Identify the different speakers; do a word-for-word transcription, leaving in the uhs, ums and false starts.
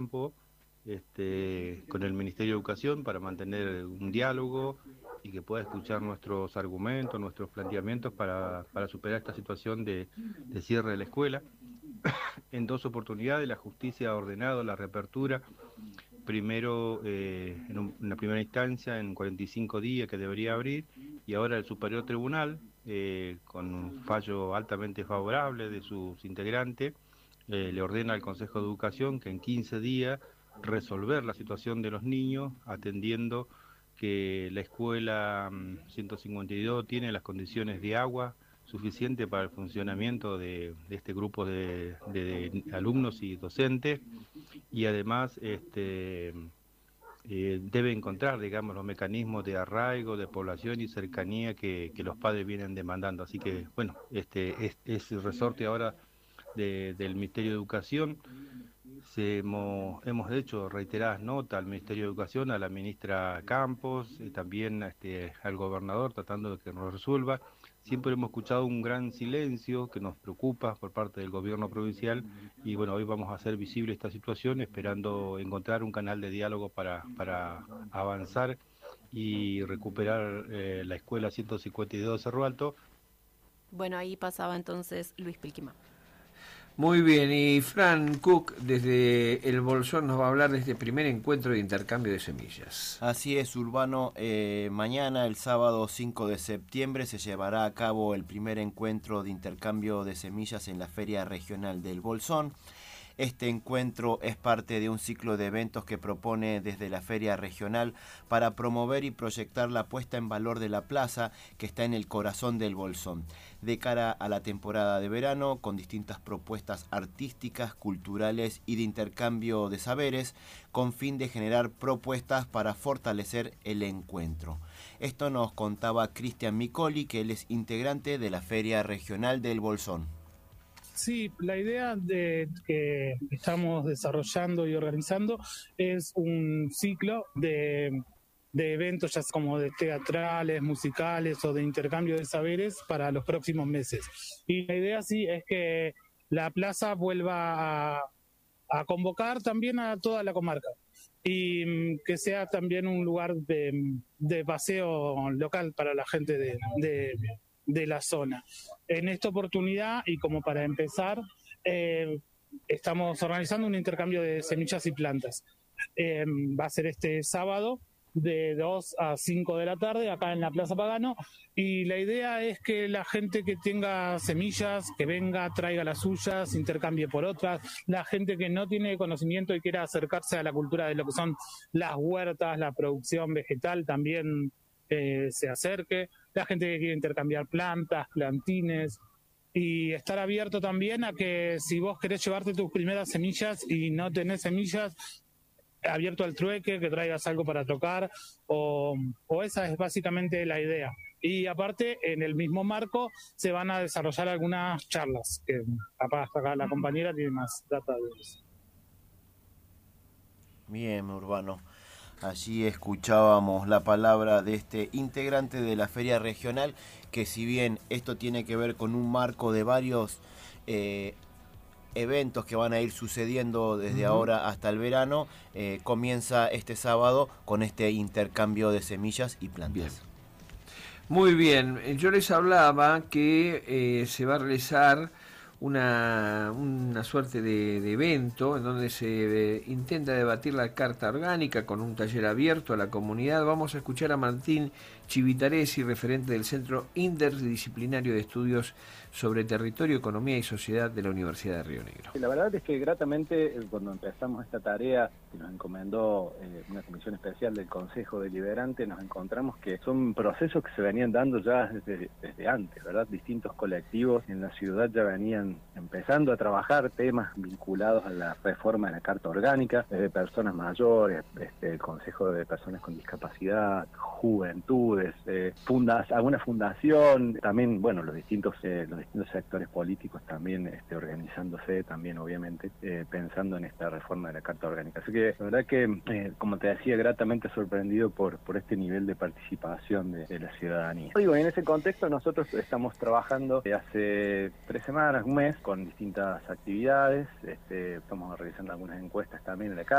Speaker 1: Este, con el Ministerio de Educación para mantener un diálogo y que pueda escuchar nuestros argumentos, nuestros planteamientos para, para superar esta situación de, de cierre de la escuela. En dos oportunidades la justicia ha ordenado la reapertura, primero eh, en, un, en la primera instancia en cuarenta y cinco días que debería abrir, y ahora el Superior Tribunal, eh, con un fallo altamente favorable de sus integrantes, eh, le ordena al Consejo de Educación que en quince días resolver la situación de los niños, atendiendo que la escuela mm, ciento cincuenta y dos tiene las condiciones de agua suficiente para el funcionamiento de, de este grupo de, de, de alumnos y docentes, y además este, eh, debe encontrar, digamos, los mecanismos de arraigo, de población y cercanía que, que los padres vienen demandando. Así que, bueno, este es, es el resorte ahora de, del Ministerio de Educación. Se hemos, hemos hecho reiteradas notas al Ministerio de Educación, a la ministra Campos, y también este, al gobernador, tratando de que nos resuelva. Siempre hemos escuchado un gran silencio que nos preocupa por parte del gobierno provincial, y bueno, hoy vamos a hacer visible esta situación, esperando encontrar un canal de diálogo para, para avanzar y recuperar eh, la escuela ciento cincuenta y dos de Cerro Alto.
Speaker 2: Bueno, ahí pasaba entonces Luis Pilquimá.
Speaker 3: Muy bien, y Fran Cook desde el Bolsón nos va a hablar de este primer encuentro de intercambio de semillas.
Speaker 4: Así es, Urbano. Eh, mañana, el sábado cinco de septiembre, se llevará a cabo el primer encuentro de intercambio de semillas en la Feria Regional del Bolsón. Este encuentro es parte de un ciclo de eventos que propone desde la Feria Regional para promover y proyectar la puesta en valor de la plaza que está en el corazón del Bolsón, de cara a la temporada de verano, con distintas propuestas artísticas, culturales y de intercambio de saberes, con fin de generar propuestas para fortalecer el encuentro. Esto nos contaba Cristian Micoli, que él es integrante de la Feria Regional del Bolsón.
Speaker 5: Sí, la idea de que estamos desarrollando y organizando es un ciclo de, de eventos, ya sea como de teatrales, musicales o de intercambio de saberes para los próximos meses. Y la idea sí es que la plaza vuelva a, a convocar también a toda la comarca y que sea también un lugar de, de paseo local para la gente de... de de la zona. En esta oportunidad, y como para empezar, eh, estamos organizando un intercambio de semillas y plantas. Eh, va a ser este sábado de dos a cinco de la tarde acá en la Plaza Pagano, y la idea es que la gente que tenga semillas, que venga, traiga las suyas, intercambie por otras. La gente que no tiene conocimiento y quiera acercarse a la cultura de lo que son las huertas, la producción vegetal, también eh, se acerque. La gente que quiere intercambiar plantas, plantines, y estar abierto también a que si vos querés llevarte tus primeras semillas y no tenés semillas, abierto al trueque, que traigas algo para tocar, o, o esa es básicamente la idea. Y aparte, en el mismo marco, se van a desarrollar algunas charlas, que capaz acá la compañera tiene más data de eso.
Speaker 4: Bien, Urbano. Allí escuchábamos la palabra de este integrante de la Feria Regional, que si bien esto tiene que ver con un marco de varios eh, eventos que van a ir sucediendo desde uh-huh. ahora hasta el verano, eh, comienza este sábado con este intercambio de semillas y plantas.
Speaker 3: Bien. Muy bien, yo les hablaba que eh, se va a realizar Una, una suerte de, de evento en donde se eh, intenta debatir la Carta Orgánica con un taller abierto a la comunidad. Vamos a escuchar a Martín Chivitaresi, referente del Centro Interdisciplinario de Estudios sobre Territorio, Economía y Sociedad de la Universidad de Río Negro.
Speaker 6: La verdad es que gratamente, cuando empezamos esta tarea que nos encomendó eh, una comisión especial del Consejo Deliberante, nos encontramos que son procesos que se venían dando ya desde, desde antes, ¿verdad? Distintos colectivos en la ciudad ya venían empezando a trabajar temas vinculados a la reforma de la Carta Orgánica, desde personas mayores, este, el Consejo de Personas con Discapacidad, Juventudes, eh, fundas, alguna fundación, también, bueno, los distintos, eh, los distintos sectores políticos también este, organizándose, también obviamente eh, pensando en esta reforma de la Carta Orgánica. Así que la verdad que, eh, como te decía, gratamente sorprendido por, por este nivel de participación de, de la ciudadanía. Digo, en ese contexto nosotros estamos trabajando hace tres semanas, un mes, con distintas actividades, este, estamos realizando algunas encuestas también en la calle.